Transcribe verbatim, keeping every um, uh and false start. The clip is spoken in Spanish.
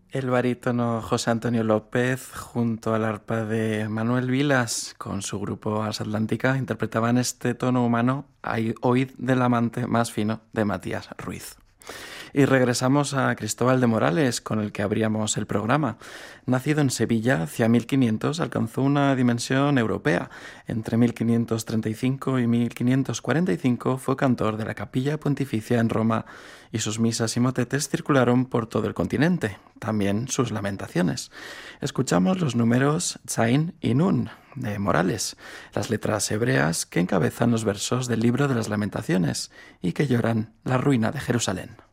El barítono José Antonio López, junto al arpa de Manuel Vilas, con su grupo Ars Atlántica, interpretaban este tono humano, Oíd del amante más fino, de Matías Ruiz. Y regresamos a Cristóbal de Morales, con el que abríamos el programa. Nacido en Sevilla hacia mil quinientos, alcanzó una dimensión europea. Entre mil quinientos treinta y cinco y mil quinientos cuarenta y cinco fue cantor de la Capilla Pontificia en Roma y sus misas y motetes circularon por todo el continente, también sus lamentaciones. Escuchamos los números Zain y Nun de Morales, las letras hebreas que encabezan los versos del libro de las lamentaciones y que lloran la ruina de Jerusalén.